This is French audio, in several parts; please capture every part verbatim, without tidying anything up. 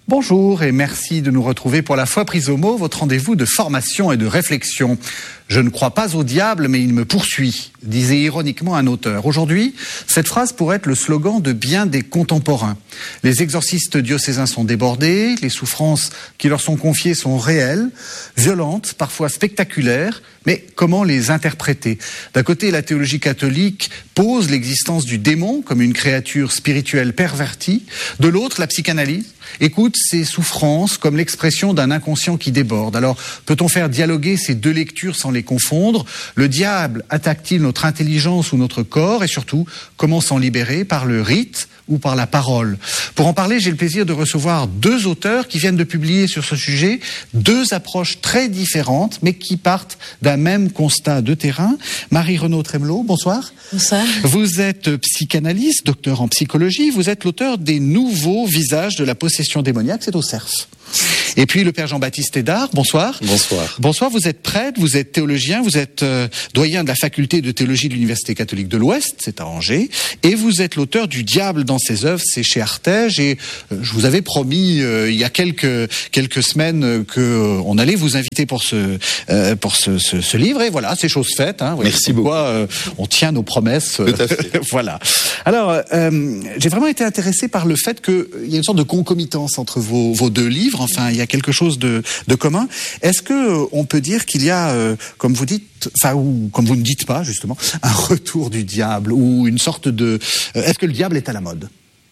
Bonjour et merci de nous retrouver pour La Foi prise au mot, votre rendez-vous de formation et de réflexion. Je ne crois pas au diable, mais il me poursuit, disait ironiquement un auteur. Aujourd'hui, cette phrase pourrait être le slogan de bien des contemporains. Les exorcistes diocésains sont débordés, les souffrances qui leur sont confiées sont réelles, violentes, parfois spectaculaires, mais comment les interpréter ? D'un côté, la théologie catholique pose l'existence du démon comme une créature spirituelle pervertie. De l'autre, la psychanalyse écoute ces souffrances comme l'expression d'un inconscient qui déborde. Alors, peut-on faire dialoguer ces deux lectures sans les confondre ? Le diable attaque-t-il notre intelligence ou notre corps ? Et surtout, comment s'en libérer ? Par le rite ou par la parole ? Pour en parler, j'ai le plaisir de recevoir deux auteurs qui viennent de publier sur ce sujet deux approches très différentes, mais qui partent d'un même constat de terrain. Marie-Renaud Tremelot, bonsoir. Bonsoir. Vous êtes psychanalyste, docteur en psychologie. Vous êtes l'auteur des nouveaux visages de la possession démoniaque, c'est au C E R S. Et puis le père Jean-Baptiste Hédard, bonsoir. Bonsoir. Bonsoir, vous êtes prêtre, vous êtes théologien, vous êtes euh, doyen de la faculté de théologie de l'Université catholique de l'Ouest, c'est à Angers, et vous êtes l'auteur du Diable dans ses œuvres, c'est chez Artege, et euh, je vous avais promis euh, il y a quelques quelques semaines euh, que euh, on allait vous inviter pour ce euh, pour ce, ce, ce livre, et voilà, c'est chose faite. Hein, Merci beaucoup. Quoi, euh, on tient nos promesses. Tout à fait. Voilà. Alors, euh, j'ai vraiment été intéressé par le fait qu'il y a une sorte de concomitance entre vos, vos deux livres. Enfin, il y a quelque chose de, de commun. Est-ce que euh, on peut dire qu'il y a, euh, comme vous dites, enfin, ou comme vous ne dites pas justement, un retour du diable ou une sorte de. Euh, est-ce que le diable est à la mode ?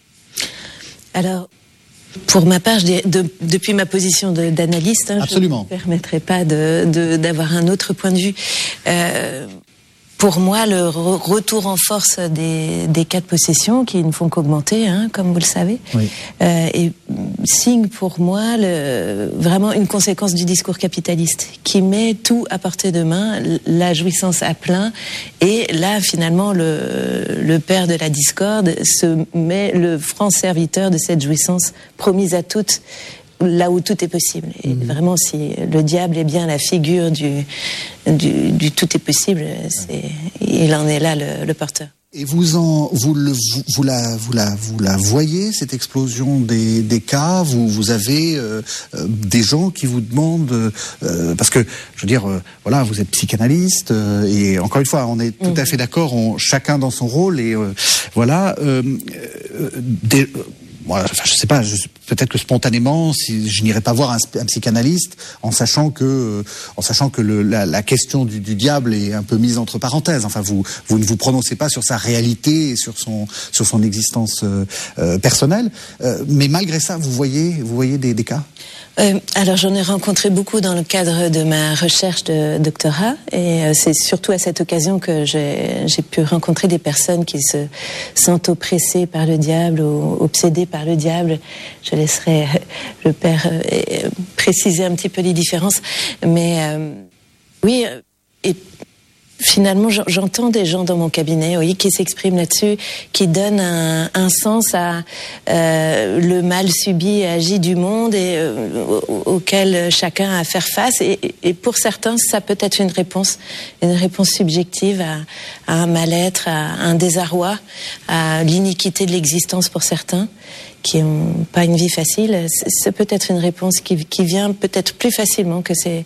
Alors, pour ma part, je dirais, de, depuis ma position de, d'analyste, hein, je ne me permettrai pas de, de, d'avoir un autre point de vue. Euh, Pour moi, le re- retour en force des, des cas de possession, qui ne font qu'augmenter, hein, comme vous le savez, oui. euh, est signe pour moi le, vraiment une conséquence du discours capitaliste, qui met tout à portée de main, la jouissance à plein, et là, finalement, le, le père de la discorde se met le franc serviteur de cette jouissance promise à toutes, là où tout est possible. Et mmh. vraiment, si le diable est bien la figure du, du, du tout est possible, c'est, il en est là le, le porteur. Et vous en, vous le, vous, vous la, vous la, vous la voyez, cette explosion des, des cas. Vous, vous avez euh, euh, des gens qui vous demandent, euh, parce que je veux dire, euh, voilà, vous êtes psychanalyste euh, et encore une fois, on est tout mmh. à fait d'accord, on, chacun dans son rôle et euh, voilà. Euh, euh, des, Moi, enfin, je sais pas. Je, peut-être que spontanément, si je n'irais pas voir un, un psychanalyste, en sachant que, euh, en sachant que le, la, la question du, du diable est un peu mise entre parenthèses. Enfin, vous, vous ne vous prononcez pas sur sa réalité et sur son, sur son existence euh, euh, personnelle. Euh, mais malgré ça, vous voyez, vous voyez des, des cas. Euh, alors j'en ai rencontré beaucoup dans le cadre de ma recherche de doctorat, et euh, c'est surtout à cette occasion que j'ai, j'ai pu rencontrer des personnes qui se sentent oppressées par le diable ou obsédées par le diable. Je laisserai le père euh, préciser un petit peu les différences, mais euh, oui, et finalement, j'entends des gens dans mon cabinet, oui, qui s'expriment là-dessus, qui donnent un, un sens à euh, le mal subi et agi du monde et euh, auquel chacun a à faire face. Et, et pour certains, ça peut être une réponse, une réponse subjective à, à un mal-être, à un désarroi, à l'iniquité de l'existence pour certains qui n'ont pas une vie facile. C'est peut-être une réponse qui, qui vient peut-être plus facilement que ces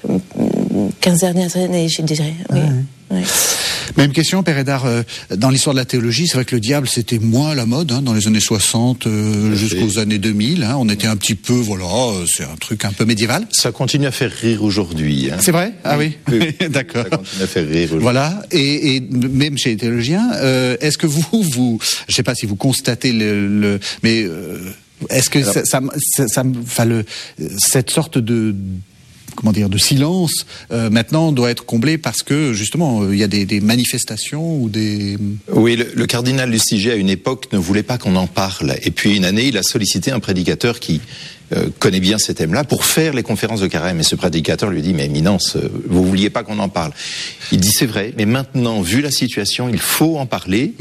quinze dernières années, je dirais. Oui. Ouais. Oui. Même question, Père Hédard, euh, dans l'histoire de la théologie, c'est vrai que le diable, c'était moins la mode, hein, dans les années soixante euh, jusqu'aux années deux mille. Hein, on était un petit peu, voilà, euh, c'est un truc un peu médiéval. Ça continue à faire rire aujourd'hui. Hein. C'est vrai ? Ah oui, oui. D'accord. Ça continue à faire rire aujourd'hui. Voilà, et, et même chez les théologiens, euh, est-ce que vous, vous, je sais pas si vous constatez le, le mais euh, est-ce que Alors, ça, ça, ça, ça, enfin le, cette sorte de comment dire, de silence, euh, maintenant doit être comblé parce que justement il euh, y a des, des manifestations ou des... Oui, le, le cardinal Lustiger à une époque ne voulait pas qu'on en parle, et puis une année il a sollicité un prédicateur qui euh, connaît bien ces thèmes-là pour faire les conférences de carême, et ce prédicateur lui dit: mais Éminence, vous vouliez pas qu'on en parle? Il dit: c'est vrai, mais maintenant, vu la situation, il faut en parler. Mm-hmm.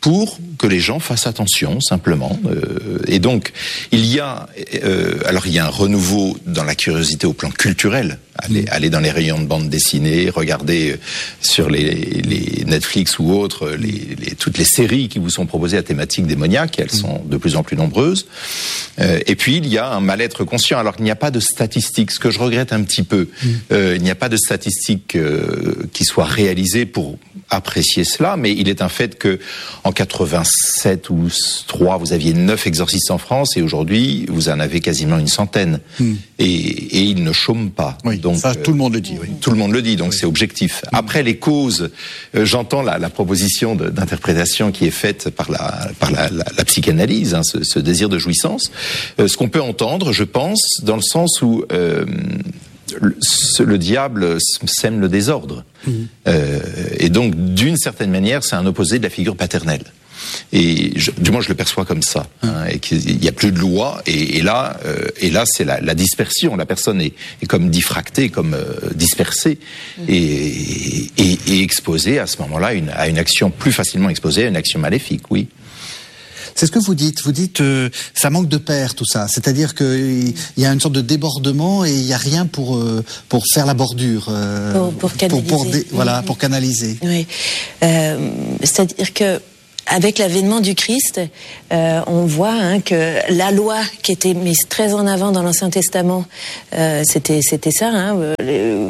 pour que les gens fassent attention, simplement. Euh, et donc, il y a, euh, alors il y a un renouveau dans la curiosité au plan culturel. Aller, mmh. aller dans les rayons de bande dessinée, regarder sur les, les Netflix ou autres les, les, toutes les séries qui vous sont proposées à thématique démoniaque. Elles mmh. sont de plus en plus nombreuses. Euh, et puis il y a un mal-être conscient. Alors qu'il n'y a pas de statistiques, ce que je regrette un petit peu. Mmh. Euh, il n'y a pas de statistiques euh, qui soient réalisées pour apprécier cela, mais il est un fait que en quatre-vingt-sept ou trois, vous aviez neuf exorcistes en France, et aujourd'hui vous en avez quasiment une centaine. Mmh. Et, et ils ne chôment pas. Oui. Donc, ça, tout le monde le dit. Oui. Tout le monde le dit, donc oui. c'est objectif. Après, les causes, euh, j'entends la, la proposition de, d'interprétation qui est faite par la, par la, la, la psychanalyse, hein, ce, ce désir de jouissance. Euh, ce qu'on peut entendre, je pense, dans le sens où euh, le, le diable sème le désordre. Mmh. Euh, et donc, d'une certaine manière, c'est un opposé de la figure paternelle. Et je, du moins je le perçois comme ça, hein, et qu'il n'y a plus de loi, et, et là, euh, et là c'est la, la dispersion. La personne est, est comme diffractée, comme euh, dispersée, mmh. et, et, et exposée à ce moment-là à une, à une action plus facilement exposée à une action maléfique, oui. C'est ce que vous dites. Vous dites euh, ça manque de père, tout ça. C'est-à-dire qu'il y a une sorte de débordement et il n'y a rien pour euh, pour faire la bordure. Euh, pour, pour canaliser. Pour, pour dé, voilà, pour canaliser. Oui. Euh, c'est-à-dire que avec l'avènement du Christ, euh, on voit hein, que la loi qui était mise très en avant dans l'Ancien Testament, euh, c'était c'était ça. Hein, le,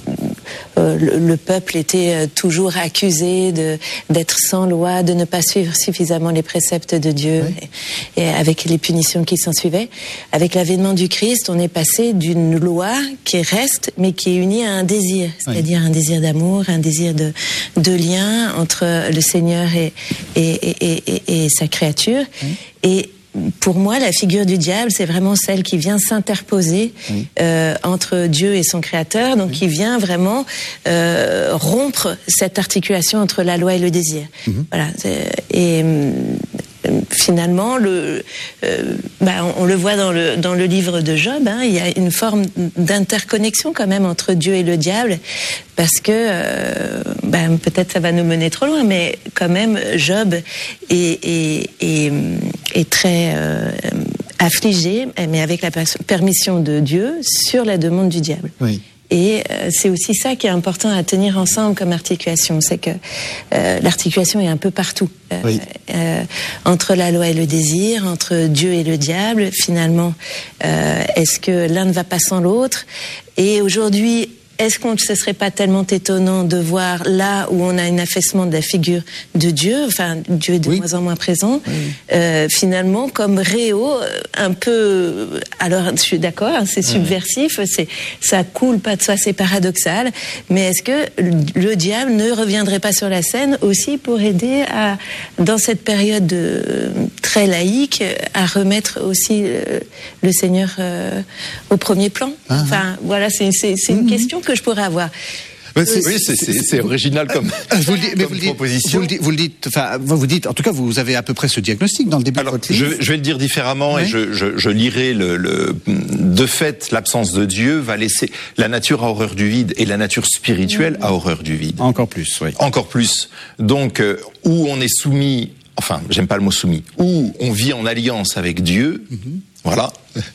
Le, le peuple était toujours accusé de d'être sans loi, de ne pas suivre suffisamment les préceptes de Dieu, oui. et, et avec les punitions qui s'en suivaient. Avec l'avènement du Christ, on est passé d'une loi qui reste, mais qui est unie à un désir, c'est-à-dire oui. un désir d'amour, un désir de de lien entre le Seigneur et et et, et, et sa créature. Oui. Et pour moi, la figure du diable, c'est vraiment celle qui vient s'interposer oui. euh, entre Dieu et son Créateur, donc oui. qui vient vraiment euh, rompre cette articulation entre la loi et le désir. Mm-hmm. Voilà. Et euh, finalement, le, euh, bah, on, on le voit dans le dans le livre de Job. Hein, il y a une forme d'interconnexion quand même entre Dieu et le diable, parce que euh, bah, peut-être ça va nous mener trop loin, mais quand même Job est est, est, est très euh, affligé, mais avec la permission de Dieu, sur la demande du diable. Oui. Et euh, c'est aussi ça qui est important à tenir ensemble comme articulation, c'est que euh, l'articulation est un peu partout, euh, oui. euh, entre la loi et le désir, entre Dieu et le diable. Finalement, euh, est-ce que l'un ne va pas sans l'autre? Et aujourd'hui, est-ce qu'on ce serait pas tellement étonnant de voir là où on a un affaissement de la figure de Dieu, enfin Dieu est de oui. moins en moins présent, oui. euh, finalement comme réo, un peu. Alors je suis d'accord, hein, c'est subversif, c'est ça coule pas de soi, c'est paradoxal, mais est-ce que le diable ne reviendrait pas sur la scène aussi pour aider à, dans cette période de, très laïque, à remettre aussi le, le Seigneur euh, au premier plan? Ah, enfin voilà, c'est c'est, c'est une mmh. question que je pourrais avoir. Euh, c'est, oui, c'est, c'est, c'est original comme, vous le dites, mais comme vous le proposition. Vous le dites, vous le dites, enfin, vous dites, en tout cas, vous avez à peu près ce diagnostic dans le début Alors, de votre livre. Je, je vais le dire différemment, oui. et je, je, je lirai le, le. De fait, l'absence de Dieu va laisser la nature a horreur du vide et la nature spirituelle a horreur du vide. Encore plus, oui. Encore plus. Donc, euh, où on est soumis, enfin, j'aime pas le mot soumis, où on vit en alliance avec Dieu. Mm-hmm. Voilà,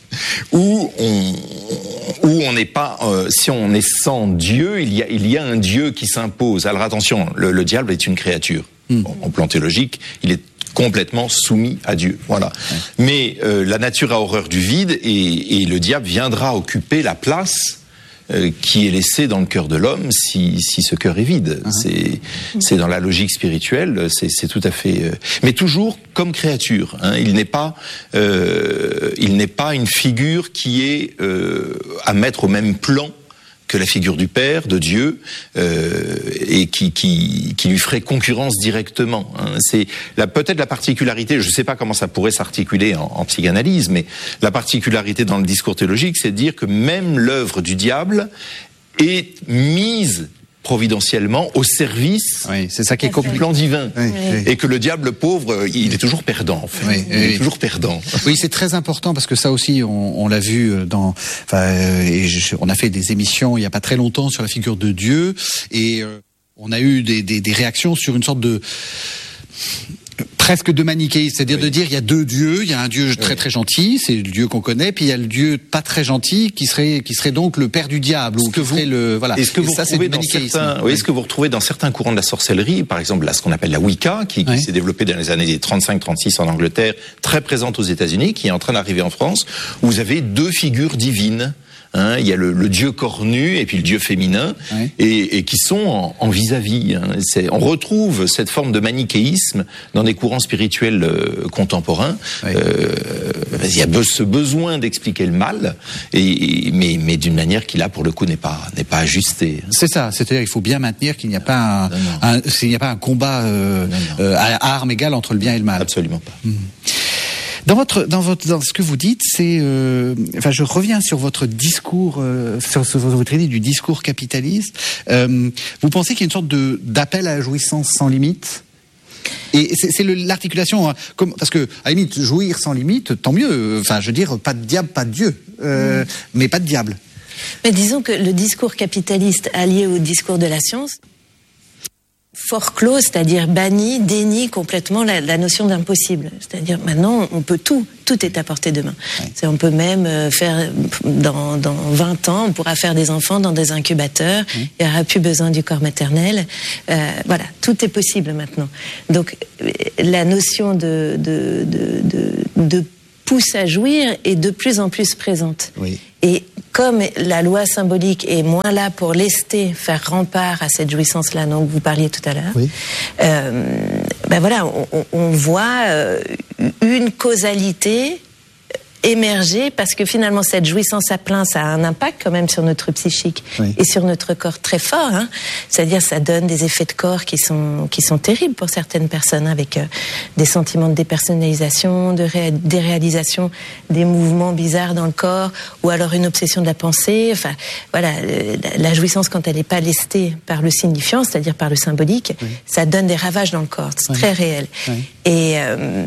où on où on n'est pas, euh, si on est sans Dieu, il y a il y a un Dieu qui s'impose. Alors attention, le, le diable est une créature. Mmh. Bon, en plan théologique, il est complètement soumis à Dieu. Voilà. Ouais. Mais euh, la nature a horreur du vide et, et le diable viendra occuper la place Euh, qui est laissé dans le cœur de l'homme si, si ce cœur est vide. Uh-huh. C'est, c'est dans la logique spirituelle, c'est, c'est tout à fait... Euh, mais toujours comme créature. Hein, il n'est pas, euh, il n'est pas une figure qui est euh, à mettre au même plan que la figure du Père, de Dieu, euh, et qui, qui, qui lui ferait concurrence directement. Hein. C'est la, peut-être la particularité, je ne sais pas comment ça pourrait s'articuler en, en psychanalyse, mais la particularité dans le discours théologique, c'est de dire que même l'œuvre du diable est mise providentiellement au service oui, c'est ça qui est du plan divin. Oui, oui. Et que le diable pauvre, il est toujours perdant, en fait. Oui, il oui. est toujours perdant. Oui, c'est très important parce que ça aussi, on, on l'a vu dans, enfin, et je, on a fait des émissions il y a pas très longtemps sur la figure de Dieu et euh, on a eu des, des, des réactions sur une sorte de presque de manichéisme, c'est-à-dire oui. de dire il y a deux dieux, il y a un dieu très oui. très gentil, c'est le dieu qu'on connaît, puis il y a le dieu pas très gentil qui serait qui serait donc le père du diable ou que qui serait le voilà. Est-ce que vous ça, retrouvez dans certains, oui, est-ce que vous retrouvez dans certains courants de la sorcellerie, par exemple là ce qu'on appelle la Wicca, qui, oui. qui s'est développée dans les années trente-cinq trente-six en Angleterre, très présente aux États-Unis, qui est en train d'arriver en France, où vous avez deux figures divines. Hein, il y a le, le dieu cornu et puis le dieu féminin, oui. et, et qui sont en, en vis-à-vis. Hein. C'est, on retrouve cette forme de manichéisme dans des courants spirituels euh, contemporains. Oui. Euh, il y a be- ce besoin d'expliquer le mal, et, et, mais, mais d'une manière qui là pour le coup n'est pas n'est pas ajustée. C'est ça, c'est-à-dire il faut bien maintenir qu'il n'y a pas un, non, non. un s'il n'y a pas un combat euh, non, non. Euh, à armes égales entre le bien et le mal. Absolument pas. Mmh. Dans votre, dans votre, dans ce que vous dites, c'est, euh, enfin, je reviens sur votre discours, euh, sur, sur votre idée du discours capitaliste. Euh, vous pensez qu'il y a une sorte de d'appel à la jouissance sans limite? Et c'est, c'est le, l'articulation, hein, comme, parce que à la limite, jouir sans limite, tant mieux. Enfin, je veux dire, pas de diable, pas de Dieu, euh, mmh. mais pas de diable. Mais disons que le discours capitaliste allié au discours de la science fort clos, c'est-à-dire banni, dénie complètement la, la notion d'impossible. C'est-à-dire maintenant, on peut tout, tout est à portée de main. Oui. C'est, on peut même euh, faire, dans, dans vingt ans, on pourra faire des enfants dans des incubateurs, oui. Il n'y aura plus besoin du corps maternel. Euh, voilà, tout est possible maintenant. Donc, la notion de, de, de, de, de pousse à jouir est de plus en plus présente. Oui. Et comme la loi symbolique est moins là pour lester, faire rempart à cette jouissance-là dont vous parliez tout à l'heure, oui. euh, ben voilà, on, on voit euh, une causalité émerger, parce que finalement cette jouissance à plein, ça a un impact quand même sur notre psychique, oui. Et sur notre corps très fort, hein. C'est-à-dire ça donne des effets de corps qui sont qui sont terribles pour certaines personnes, avec euh, des sentiments de dépersonnalisation, de ré- déréalisation, des mouvements bizarres dans le corps, ou alors une obsession de la pensée. Enfin voilà, la, la jouissance quand elle n'est pas lestée par le signifiant, c'est-à-dire par le symbolique, oui. Ça donne des ravages dans le corps, c'est oui. Très réel. Oui. Et euh,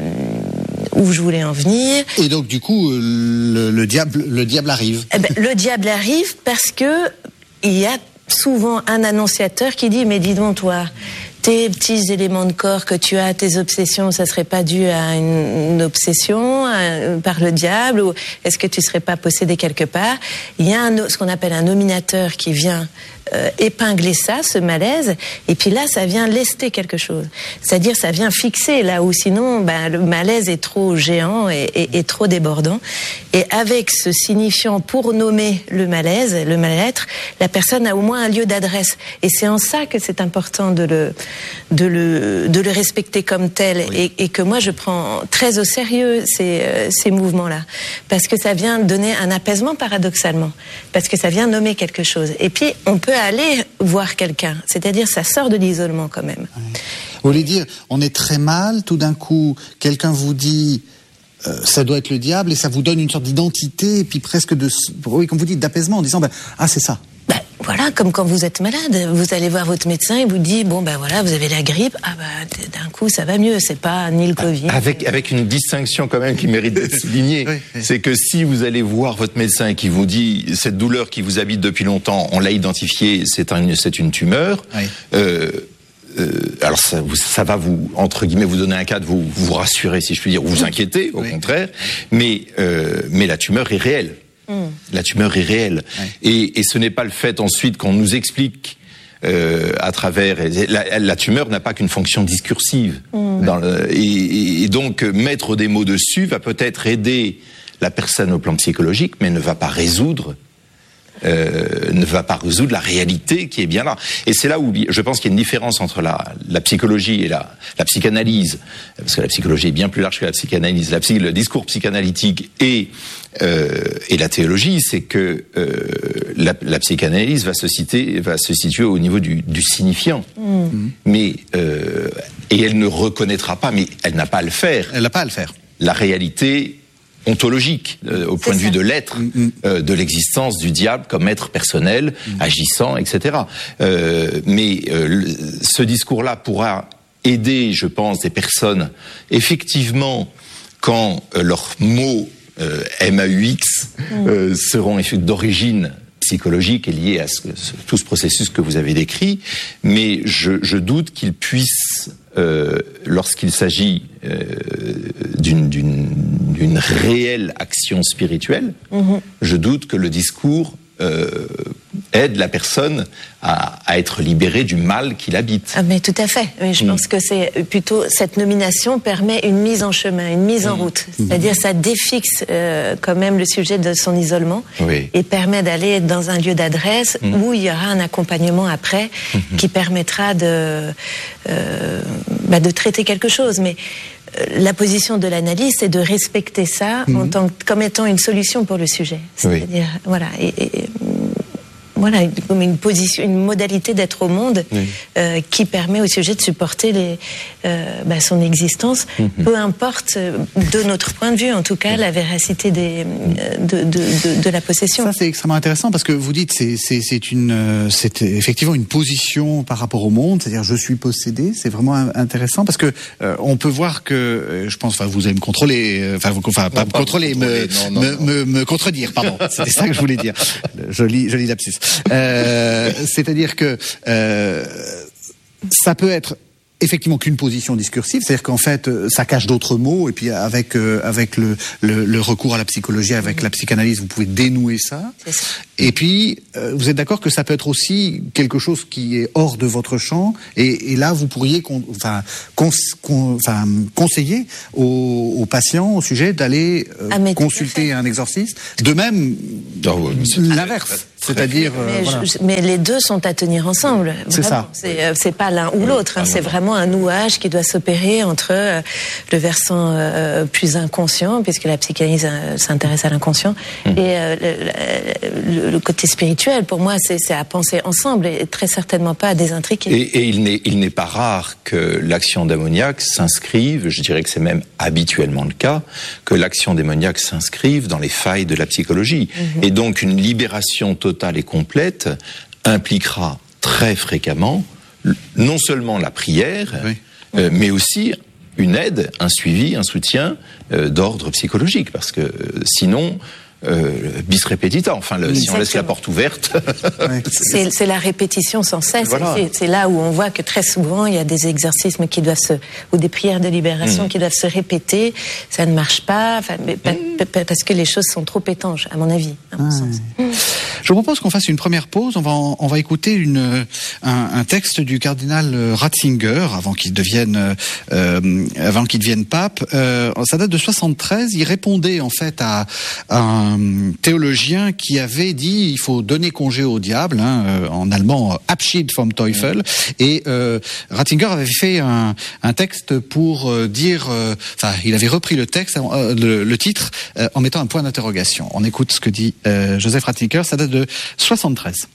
où je voulais en venir. Et donc du coup, le, le diable, le diable arrive. Eh ben, le diable arrive parce que il y a souvent un annonciateur qui dit, mais dis donc toi, tes petits éléments de corps que tu as, tes obsessions, ça serait pas dû à une, une obsession à, par le diable, ou est-ce que tu serais pas possédé quelque part? Il y a un, ce qu'on appelle un nominateur qui vient Euh, épingler ça, ce malaise, et puis là, ça vient lester quelque chose. C'est-à-dire, ça vient fixer là où sinon, ben, le malaise est trop géant et, et, et trop débordant. Et avec ce signifiant pour nommer le malaise, le mal-être, la personne a au moins un lieu d'adresse. Et c'est en ça que c'est important de le, de le, de le respecter comme tel, oui. et, et que moi, je prends très au sérieux ces, euh, ces mouvements-là. Parce que ça vient donner un apaisement paradoxalement. Parce que ça vient nommer quelque chose. Et puis, on peut aller voir quelqu'un, c'est-à-dire ça sort de l'isolement quand même. Ouais. Vous voulez dire, on est très mal, tout d'un coup, quelqu'un vous dit euh, ça doit être le diable, et ça vous donne une sorte d'identité, et puis presque de, oui, comme vous dites, d'apaisement, en disant ben, ah c'est ça. Ben, voilà, comme quand vous êtes malade, vous allez voir votre médecin, il vous dit bon ben voilà, vous avez la grippe, ah ben d'un coup ça va mieux, c'est pas ni le Covid. Avec avec une distinction quand même qui mérite d'être soulignée, oui, oui. C'est que si vous allez voir votre médecin qui vous dit cette douleur qui vous habite depuis longtemps, on l'a identifiée, c'est un c'est une tumeur. Oui. Euh, Euh, alors ça, vous, ça va vous, entre guillemets, vous donner un cadre, vous vous rassurer, si je puis dire, ou vous inquiéter, au oui. contraire, mais, euh, mais la tumeur est réelle. Mm. La tumeur est réelle. Oui. Et, et ce n'est pas le fait ensuite qu'on nous explique euh, à travers... La, la tumeur n'a pas qu'une fonction discursive. Mm. Dans le, et, et donc, mettre des mots dessus va peut-être aider la personne au plan psychologique, mais ne va pas résoudre Euh, ne va pas résoudre la réalité qui est bien là. Et c'est là où je pense qu'il y a une différence entre la, la psychologie et la, la psychanalyse, parce que la psychologie est bien plus large que la psychanalyse. La psy, le discours psychanalytique et, euh, et la théologie, c'est que euh, la, la psychanalyse va se, citer, va se situer au niveau du, du signifiant. Mmh. Mais, euh, et elle ne reconnaîtra pas, mais elle n'a pas à le faire. Elle n'a pas à le faire. La réalité ontologique, euh, au point de vue de l'être, mmh. euh, de l'existence du diable comme être personnel, mmh. agissant, et cetera. Euh, mais euh, le, ce discours-là pourra aider, je pense, des personnes, effectivement, quand euh, leurs mots euh, M A U X mmh. euh, seront d'origine psychologique et liés à ce, ce, tout ce processus que vous avez décrit, mais je, je doute qu'ils puissent revanche, euh, lorsqu'il s'agit euh, d'une, d'une, d'une réelle action spirituelle, mmh. je doute que le discours euh, aide la personne à, à être libérée du mal qui l'habite. Ah, mais tout à fait. Mais je mmh. pense que c'est plutôt cette nomination permet une mise en chemin, une mise mmh. en route. C'est-à-dire ça défixe euh, quand même le sujet de son isolement oui. et permet d'aller dans un lieu d'adresse mmh. où il y aura un accompagnement après mmh. qui permettra de euh, bah, de traiter quelque chose. Mais la position de l'analyste est de respecter ça mmh. en tant que, comme étant une solution pour le sujet. C'est-à-dire, oui. voilà, et, et, voilà, comme une position, une modalité d'être au monde oui. euh, qui permet au sujet de supporter les, euh, bah, son existence, mmh. peu importe, de notre point de vue, en tout cas, mmh. la véracité des, de, de, de, de la possession. Ça, c'est extrêmement intéressant parce que vous dites, c'est, c'est, c'est une, c'est effectivement une position par rapport au monde, c'est-à-dire je suis possédé. C'est vraiment intéressant parce que euh, on peut voir que, euh, je pense, enfin, vous allez me contrôler, enfin, vous, enfin, pas, non, me pas contrôler, me, non, non, me, non. Me, me contredire, pardon. C'était ça que je voulais dire. Joli, joli lapsus. Euh, c'est-à-dire que euh, ça peut être effectivement qu'une position discursive, c'est-à-dire qu'en fait ça cache d'autres mots et puis avec euh, avec le, le le recours à la psychologie, avec la psychanalyse, vous pouvez dénouer ça. C'est ça. Et puis euh, vous êtes d'accord que ça peut être aussi quelque chose qui est hors de votre champ et, et là vous pourriez con, enfin, cons, con, enfin conseiller aux, aux patients au sujet d'aller euh, ah, consulter un exorciste. De même oh, l'inverse. C'est-à-dire, mais, euh, voilà. je, mais les deux sont à tenir ensemble. C'est ça. C'est, euh, c'est pas l'un ou l'autre. Hein, c'est vraiment un nouage qui doit s'opérer entre euh, le versant euh, plus inconscient, puisque la psychanalyse euh, s'intéresse à l'inconscient, mmh. et euh, le, le, le côté spirituel. Pour moi, c'est, c'est à penser ensemble et très certainement pas à désintriquer. Et, et il n'est, il n'est pas rare que l'action démoniaque s'inscrive, je dirais que c'est même habituellement le cas, que l'action démoniaque s'inscrive dans les failles de la psychologie. Mmh. Et donc une libération totale totale et complète impliquera très fréquemment non seulement la prière, oui. euh, mais aussi une aide, un suivi, un soutien euh, d'ordre psychologique, parce que euh, sinon, euh, bis repetita, enfin, le, si on laisse la porte ouverte... Ouais. c'est, c'est la répétition sans cesse, voilà. c'est, c'est là où on voit que très souvent, il y a des exorcismes qui doivent se... ou des prières de libération mmh. qui doivent se répéter, ça ne marche pas, enfin, mais, mmh. parce que les choses sont trop étanches, à mon avis, à mon ah, sens. Mmh. Je vous propose qu'on fasse une première pause. On va, en, on va écouter une, un, un texte du cardinal Ratzinger avant qu'il devienne, euh, avant qu'il devienne pape. Euh, ça date de soixante-treize. Il répondait en fait à, à un théologien qui avait dit il faut donner congé au diable, hein, en allemand Abschied vom Teufel. Et euh, Ratzinger avait fait un, un texte pour euh, dire, euh, enfin, il avait repris le texte, euh, le, le titre, euh, en mettant un point d'interrogation. On écoute ce que dit euh, Joseph Ratzinger. Ça date de soixante-treize.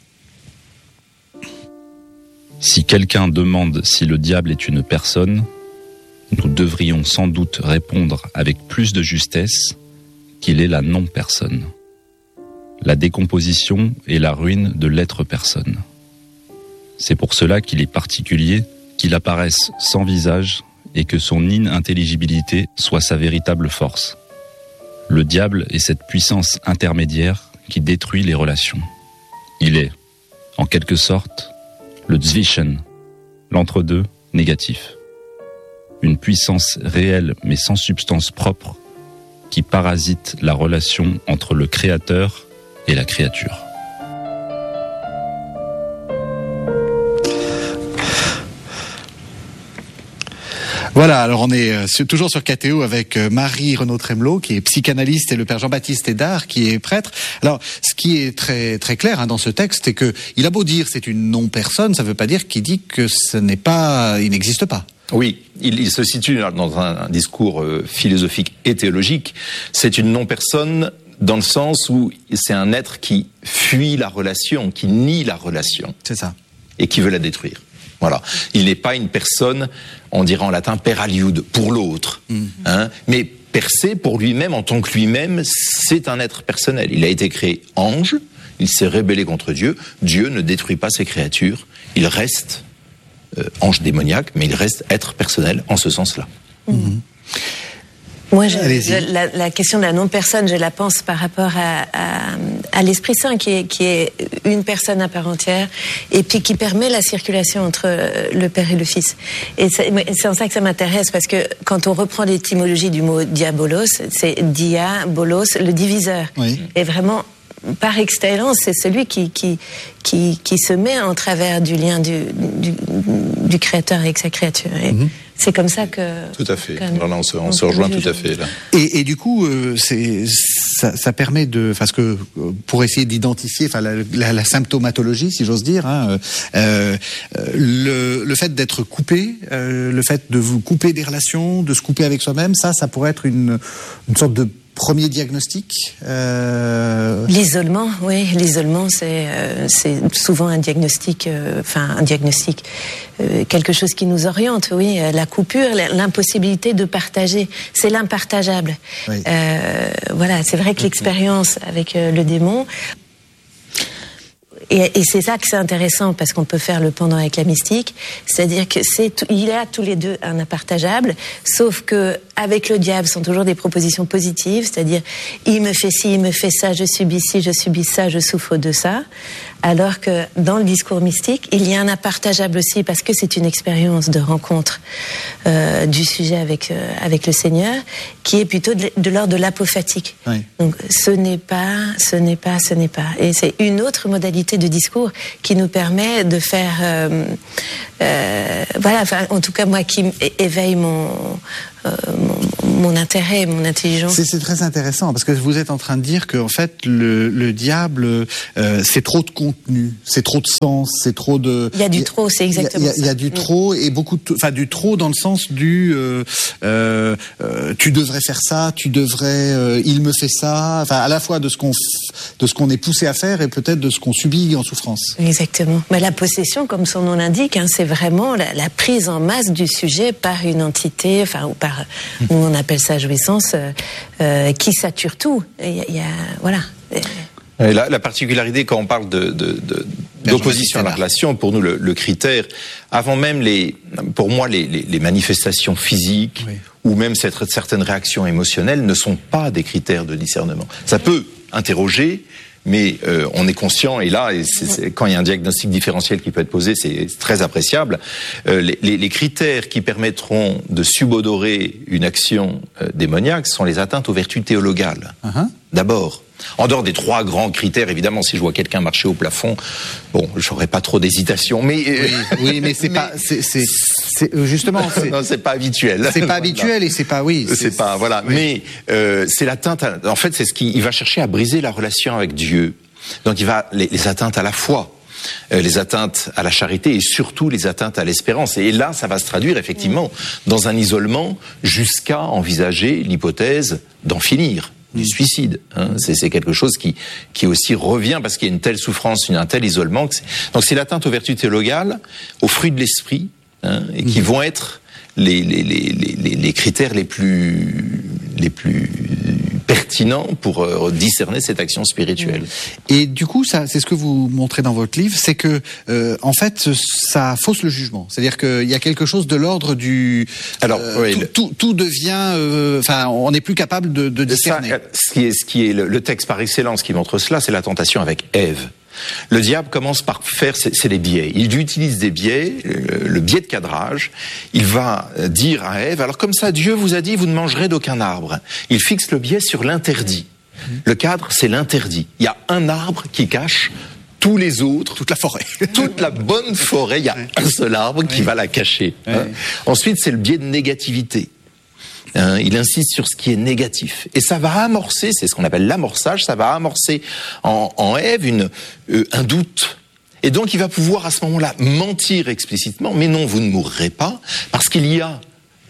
Si quelqu'un demande si le diable est une personne, nous devrions sans doute répondre avec plus de justesse qu'il est la non-personne. La décomposition est la ruine de l'être-personne. C'est pour cela qu'il est particulier qu'il apparaisse sans visage et que son inintelligibilité soit sa véritable force. Le diable est cette puissance intermédiaire qui détruit les relations. Il est, en quelque sorte, le Zwischen, l'entre-deux négatif. Une puissance réelle mais sans substance propre qui parasite la relation entre le créateur et la créature. Voilà, alors on est euh, toujours sur K T O avec euh, Marie Renaud Tremelot, qui est psychanalyste, et le père Jean-Baptiste Hédard, qui est prêtre. Alors, ce qui est très très clair hein, dans ce texte, c'est que il a beau dire c'est une non-personne, ça ne veut pas dire qu'il dit que ce n'est pas, il n'existe pas. Oui, il, il se situe dans un, un discours euh, philosophique et théologique. C'est une non-personne dans le sens où c'est un être qui fuit la relation, qui nie la relation. C'est ça. Et qui veut la détruire. Voilà. Il n'est pas une personne, on dirait en latin, per aliud, pour l'autre. Mmh. Hein, mais per se, pour lui-même, en tant que lui-même, c'est un être personnel. Il a été créé ange, il s'est rébellé contre Dieu. Dieu ne détruit pas ses créatures. Il reste euh, ange démoniaque, mais il reste être personnel en ce sens-là. Mmh. Moi, je, je, la, la question de la non-personne, je la pense par rapport à, à, à l'Esprit Saint, qui est, qui est une personne à part entière, et puis qui permet la circulation entre le Père et le Fils. Et c'est, c'est en ça que ça m'intéresse, parce que quand on reprend l'étymologie du mot diabolos, c'est diabolos, le diviseur. Oui. Et vraiment, par excellence, c'est celui qui, qui, qui, qui se met en travers du lien du, du, du Créateur avec sa créature. Et mm-hmm. c'est comme ça que... Tout à fait. Non, non, on se, on se rejoint tout à fait là. Et, et du coup, euh, c'est, ça, ça permet de... Parce que pour essayer d'identifier enfin, la, la, la symptomatologie, si j'ose dire, hein, euh, le, le fait d'être coupé, euh, le fait de vous couper des relations, de se couper avec soi-même, ça, ça pourrait être une, une sorte de premier diagnostic. Euh... L'isolement, oui, l'isolement, c'est euh, c'est souvent un diagnostic, euh, enfin un diagnostic, euh, quelque chose qui nous oriente, oui, la coupure, l'impossibilité de partager, c'est l'impartageable. Oui. Euh, voilà, c'est vrai que l'expérience avec euh, le démon. Et, et c'est ça que c'est intéressant, parce qu'on peut faire le pendant avec la mystique, c'est-à-dire que c'est, il y a tous les deux un impartageable, sauf que avec le diable, ce sont toujours des propositions positives, c'est-à-dire il me fait ci, il me fait ça, je subis ci, je subis ça, je souffre de ça. Alors que dans le discours mystique, il y a un impartageable aussi, parce que c'est une expérience de rencontre euh, du sujet avec euh, avec le Seigneur, qui est plutôt de, de l'ordre de l'apophatique. Oui. Donc ce n'est pas, ce n'est pas, ce n'est pas. Et c'est une autre modalité de discours qui nous permet de faire, euh, euh, voilà, enfin, en tout cas moi qui éveille mon Euh, mon, mon intérêt, mon intelligence. C'est, c'est très intéressant, parce que vous êtes en train de dire que en fait le, le diable, euh, c'est trop de contenu, c'est trop de sens, c'est trop de. Il y a du trop, c'est exactement ça. Il y a, il y a du trop et beaucoup de, enfin du trop dans le sens du, euh, euh, euh, tu devrais faire ça, tu devrais, euh, il me fait ça, enfin à la fois de ce qu'on, de ce qu'on est poussé à faire et peut-être de ce qu'on subit en souffrance. Exactement. Mais la possession, comme son nom l'indique, hein, c'est vraiment la, la prise en masse du sujet par une entité, enfin ou par nous on appelle ça jouissance, euh, euh, qui sature tout. Il y a, il y a voilà. La, la particularité quand on parle de, de, de d'opposition à la relation, pour nous le, le critère, avant même les, pour moi les, les, les manifestations physiques oui. ou même cette, certaines réactions émotionnelles ne sont pas des critères de discernement. Ça peut interroger. Mais euh, on est conscient, et là, et c'est, c'est, quand il y a un diagnostic différentiel qui peut être posé, c'est très appréciable. Euh, les, les, les critères qui permettront de subodorer une action euh, démoniaque sont les atteintes aux vertus théologales. Uh-huh. D'abord. En dehors des trois grands critères, évidemment, si je vois quelqu'un marcher au plafond, bon, j'aurais pas trop d'hésitation, mais euh, oui, oui, mais c'est mais pas, c'est, c'est, c'est justement, c'est, non, c'est pas habituel. C'est pas habituel et c'est pas, oui, c'est, c'est pas, voilà. Oui. Mais euh, c'est l'atteinte. À, en fait, c'est ce qui, il va chercher à briser la relation avec Dieu. Donc, il va les, les atteintes à la foi. Euh, les atteintes à la charité et surtout les atteintes à l'espérance. Et là, ça va se traduire effectivement mmh. dans un isolement jusqu'à envisager l'hypothèse d'en finir. Du suicide, hein. c'est, c'est quelque chose qui qui aussi revient parce qu'il y a une telle souffrance, une, un tel isolement. Que c'est... Donc c'est l'atteinte aux vertus théologales, aux fruits de l'esprit, hein, et qui mmh. vont être les les, les les les critères les plus les plus pertinents pour euh, discerner cette action spirituelle. Et du coup, ça, c'est ce que vous montrez dans votre livre, c'est que euh, en fait, ça fausse le jugement. C'est-à-dire qu'il y a quelque chose de l'ordre du. Alors, euh, oui, tout, le... tout, tout devient. Enfin, euh, on n'est plus capable de, de discerner. Ça, ce qui est, ce qui est le, le texte par excellence qui montre cela, c'est la tentation avec Ève. Le diable commence par faire, c'est, c'est les biais. Il utilise des biais, le, le biais de cadrage. Il va dire à Ève, alors comme ça, Dieu vous a dit, vous ne mangerez d'aucun arbre. Il fixe le biais sur l'interdit. Le cadre, c'est l'interdit. Il y a un arbre qui cache tous les autres. Toute la forêt. Toute la bonne forêt, il y a un seul arbre qui va la cacher. Hein. Ensuite, c'est le biais de négativité. Hein, il insiste sur ce qui est négatif. Et ça va amorcer, c'est ce qu'on appelle l'amorçage, ça va amorcer en, en Ève une, euh, un doute. Et donc il va pouvoir à ce moment-là mentir explicitement, mais non, vous ne mourrez pas, parce qu'il y a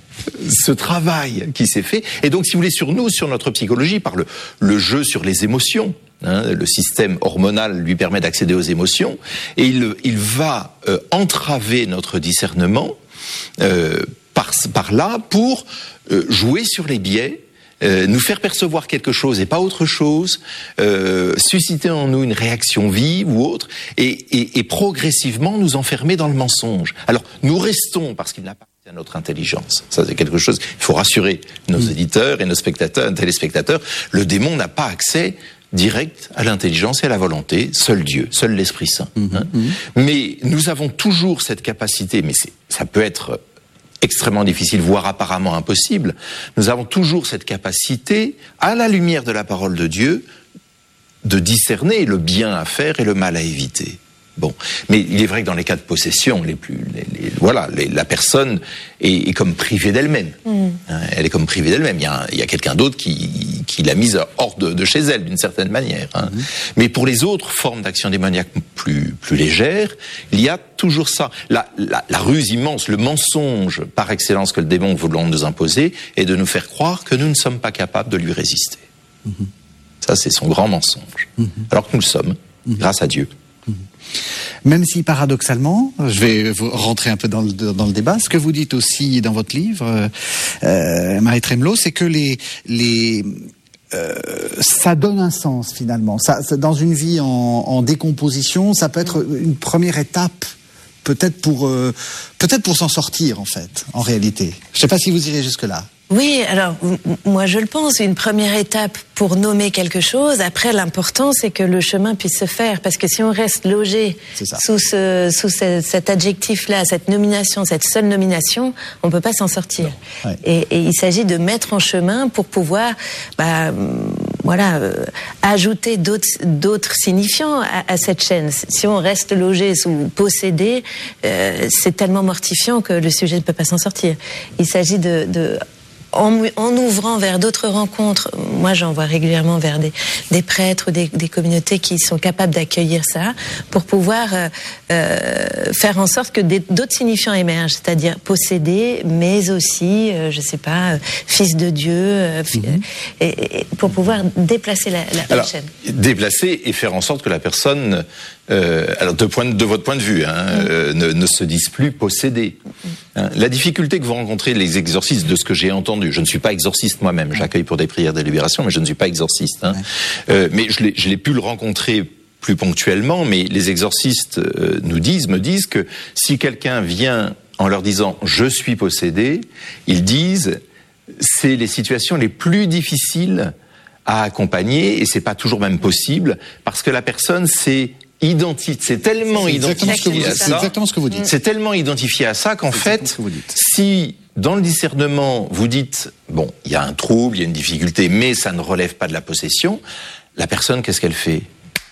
ce travail qui s'est fait. Et donc si vous voulez, sur nous, sur notre psychologie, par le, le jeu sur les émotions, hein, le système hormonal lui permet d'accéder aux émotions, et il, il va euh, entraver notre discernement euh, par, par là pour euh, jouer sur les biais, euh, nous faire percevoir quelque chose et pas autre chose, euh, susciter en nous une réaction vive ou autre, et, et, et progressivement nous enfermer dans le mensonge. Alors nous restons, parce qu'il n'a pas à notre intelligence. Ça, c'est quelque chose, il faut rassurer nos mmh. éditeurs et nos spectateurs, téléspectateurs. Le démon n'a pas accès direct à l'intelligence et à la volonté, seul Dieu, seul l'Esprit Saint. Mmh. Hein. Mmh. Mais nous avons toujours cette capacité, mais c'est, ça peut être extrêmement difficile, voire apparemment impossible, nous avons toujours cette capacité, à la lumière de la parole de Dieu, de discerner le bien à faire et le mal à éviter. Bon, mais il est vrai que dans les cas de possession, les plus, les, les, voilà, les, la personne est, est comme privée d'elle-même. Mmh. Hein, elle est comme privée d'elle-même. Il y a, il y a quelqu'un d'autre qui, qui l'a mise hors de, de chez elle, d'une certaine manière. Hein. Mmh. Mais pour les autres formes d'action démoniaque plus, plus légères, il y a toujours ça. La, la, la ruse immense, le mensonge par excellence que le démon veut nous imposer, est de nous faire croire que nous ne sommes pas capables de lui résister. Mmh. Ça, c'est son grand mensonge. Mmh. Alors que nous le sommes, mmh. grâce à Dieu. Même si paradoxalement, je vais vous rentrer un peu dans le, dans le débat, ce que vous dites aussi dans votre livre, euh, Marie Trémelot, c'est que les, les, euh, ça donne un sens finalement. Ça, ça, dans une vie en, en décomposition, ça peut être une première étape, peut-être pour, euh, peut-être pour s'en sortir en fait, en réalité. Je ne sais pas si vous irez jusque là. Oui, alors moi je le pense, une première étape pour nommer quelque chose. Après, l'important c'est que le chemin puisse se faire, parce que si on reste logé sous ce, sous ce, cet adjectif-là, cette nomination, cette seule nomination, on peut pas s'en sortir. Ouais. Et, et il s'agit de mettre en chemin pour pouvoir, bah, voilà, euh, ajouter d'autres, d'autres signifiants à, à cette chaîne. Si on reste logé sous possédé, euh, c'est tellement mortifiant que le sujet ne peut pas s'en sortir. Il s'agit de, de En, en ouvrant vers d'autres rencontres, moi j'en vois régulièrement vers des, des prêtres ou des, des communautés qui sont capables d'accueillir ça, pour pouvoir euh, euh, faire en sorte que des, d'autres signifiants émergent, c'est-à-dire posséder, mais aussi, euh, je sais pas, euh, fils de Dieu, euh, mm-hmm. et, et pour pouvoir déplacer la, la, alors, la chaîne. Déplacer et faire en sorte que la personne, euh, alors de, point de, de votre point de vue, hein, mm. euh, ne, ne se dise plus possédée. Mm. Hein, la difficulté que vont rencontrer les exorcistes, de ce que j'ai entendu, je ne suis pas exorciste moi-même, j'accueille pour des prières de libération, mais je ne suis pas exorciste. Hein. Ouais. Euh, mais je l'ai, je l'ai pu le rencontrer plus ponctuellement, mais les exorcistes euh, nous disent, me disent que si quelqu'un vient en leur disant « je suis possédé », ils disent « c'est les situations les plus difficiles à accompagner et c'est pas toujours même possible parce que la personne s'est identifiée, c'est tellement c'est identifié à ça, c'est exactement ce que vous dites. C'est tellement identifié à ça qu'en fait, si dans le discernement vous dites bon, il y a un trouble, il y a une difficulté, mais ça ne relève pas de la possession, la personne qu'est-ce qu'elle fait ?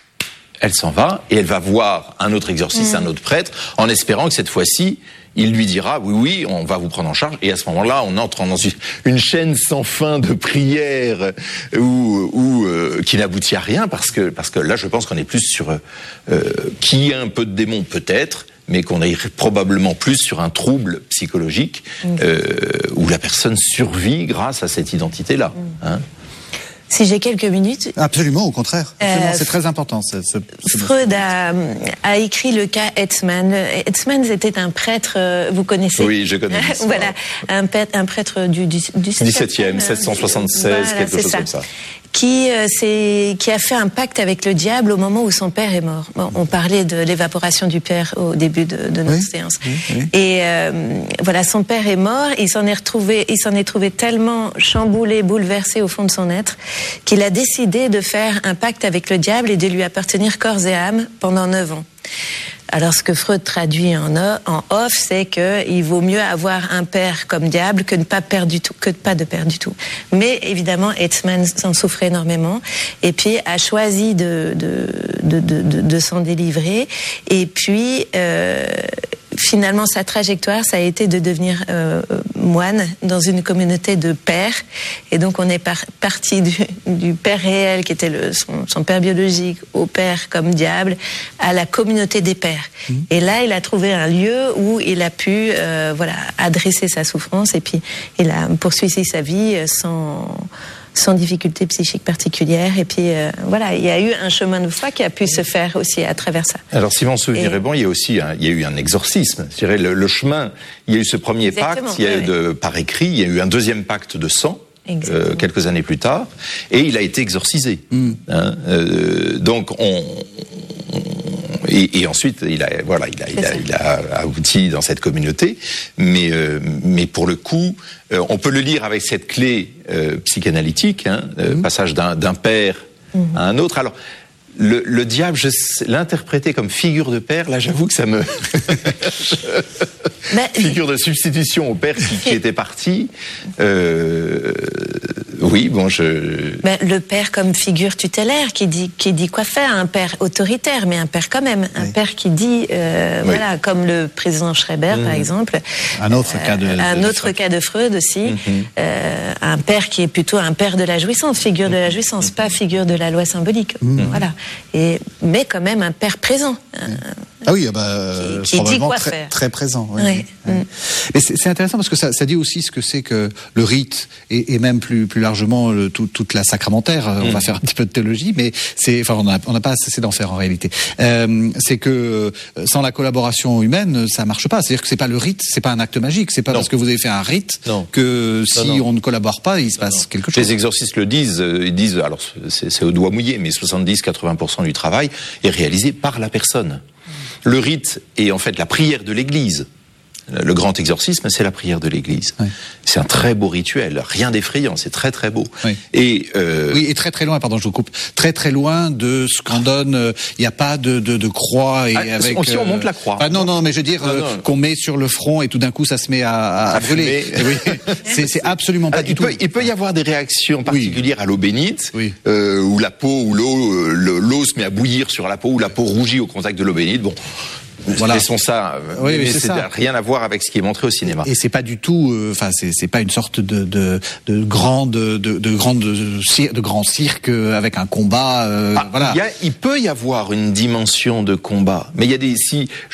Elle s'en va et elle va voir un autre exorciste, mmh. un autre prêtre, en espérant que cette fois-ci, il lui dira oui, oui, on va vous prendre en charge. Et à ce moment-là, on entre dans une chaîne sans fin de prières ou, ou euh, qui n'aboutit à rien, parce que parce que là, je pense qu'on est plus sur euh, qui a un peu de démon peut-être, mais qu'on est probablement plus sur un trouble psychologique mmh. euh, où la personne survit grâce à cette identité-là. Mmh. Hein. Si j'ai quelques minutes. Absolument, au contraire. Absolument, euh, c'est très important. Ce, ce, ce Freud a, a écrit le cas Hetzmann. Hetzmann, c'était un prêtre, vous connaissez ? Oui, je connais. Voilà, un prêtre, un prêtre du, du, du dix-septième, sept cent soixante-seize, voilà, quelque chose ça. Comme ça. Qui, euh, c'est, qui a fait un pacte avec le diable au moment où son père est mort. Bon, on parlait de l'évaporation du père au début de, de notre oui, séance. Oui, oui. Et euh, voilà, son père est mort. Il s'en est retrouvé, il s'en est trouvé tellement chamboulé, bouleversé au fond de son être, qu'il a décidé de faire un pacte avec le diable et de lui appartenir corps et âme pendant neuf ans. Alors, ce que Freud traduit en, en off, c'est que il vaut mieux avoir un père comme diable que ne pas père du tout, que de pas de père du tout. Mais évidemment, Hetzmann s'en souffrait énormément, et puis a choisi de de de de, de, de s'en délivrer. Et puis euh, finalement, sa trajectoire, ça a été de devenir euh, moine dans une communauté de pères. Et donc, on est par, parti du, du père réel, qui était le, son, son père biologique, au père comme diable, à la communauté des pères. Mmh. Et là, il a trouvé un lieu où il a pu, euh, voilà, adresser sa souffrance. Et puis, il a poursuivi sa vie sans... sans difficulté psychique particulière. Et puis, euh, voilà, il y a eu un chemin de foi qui a pu se faire aussi à travers ça. Alors, si mon souvenir est bon, il y a aussi un, il y a eu un exorcisme. Je dirais, le, le chemin, il y a eu ce premier Exactement, pacte, il y a oui, eu de, par écrit, il y a eu un deuxième pacte de sang, euh, quelques années plus tard, et il a été exorcisé. Mm. Hein, euh, donc, on... on Et, et ensuite, il a, voilà, il a, il a, il a abouti dans cette communauté. Mais, euh, mais pour le coup, euh, on peut le lire avec cette clé euh, psychanalytique, hein, euh, mmh. passage d'un, d'un père mmh. à un autre. Alors, le, le diable, je l'interpréter comme figure de père, là, j'avoue que ça me... bah, figure de substitution au père qui, qui était parti. Euh, oui, bon, je... Bah, le père comme figure tutélaire, qui dit, qui dit quoi faire, un père autoritaire, mais un père quand même, un oui. père qui dit, euh, oui. voilà, comme le président Schreiber, mmh. par exemple. Un autre euh, cas de... Un de autre Freud. cas de Freud aussi. Mmh. Euh, un père qui est plutôt un père de la jouissance, figure mmh. de la jouissance, mmh. pas figure de la loi symbolique. Mmh. Voilà. Et, mais quand même un père présent. Mmh. Ah oui, bah, qui, qui dit quoi très, faire. Très présent. Oui, oui. oui. Mmh. Mais c'est, c'est intéressant parce que ça, ça dit aussi ce que c'est que le rite et, et même plus, plus largement le, tout, toute la sacramentaire. Mmh. On va faire un petit peu de théologie, mais c'est, enfin, on n'a on n'a pas assez d'en faire en réalité. Euh, c'est que sans la collaboration humaine, ça marche pas. C'est-à-dire que c'est pas le rite, c'est pas un acte magique. C'est pas non. parce que vous avez fait un rite non. que si non, non. on ne collabore pas, il se passe non, quelque chose. Les exorcistes le disent. Ils disent, alors c'est, c'est au doigt mouillé, mais soixante-dix à quatre-vingts pour cent du travail est réalisé par la personne. Le rite est en fait la prière de l'Église. Le grand exorcisme, c'est la prière de l'Église. Oui. C'est un très beau rituel, rien d'effrayant, c'est très très beau. Oui. Et euh... oui, et très très loin, pardon, je vous coupe, très très loin de ce qu'on donne. Il euh, n'y a pas de, de, de croix et ah, avec. Aussi, on monte la croix. Ah, non, non, mais je veux dire non, euh, qu'on met sur le front et tout d'un coup ça se met à, à, à brûler. Oui. c'est, c'est absolument pas ah, du il tout. Peut, il peut y avoir des réactions particulières oui. à l'eau bénite, oui. euh, où la peau, où l'eau, l'eau se met à bouillir sur la peau, où la peau rougit au contact de l'eau bénite. Bon. Voilà. Laissons ça. Oui, mais, mais c'est, c'est ça. Rien à voir avec ce qui est montré au cinéma. Et c'est pas du tout. Enfin, euh, c'est, c'est pas une sorte de de de grande de de grande de, de grand cirque avec un combat. Euh, ah, voilà. Il, y a, il peut y avoir une dimension de combat, mais il y a des si.